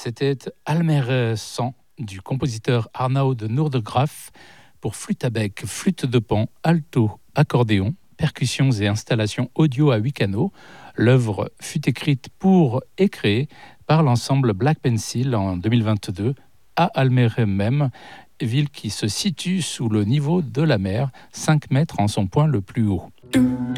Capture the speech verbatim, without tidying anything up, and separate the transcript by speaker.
Speaker 1: C'était Almere cent du compositeur Arnaud de Noordegraf pour flûte à bec, flûte de pan, alto, accordéon, percussions et installations audio à huit canaux. L'œuvre fut écrite pour et créée par l'ensemble Black Pencil en deux mille vingt-deux à Almere même, ville qui se situe sous le niveau de la mer, cinq mètres en son point le plus haut.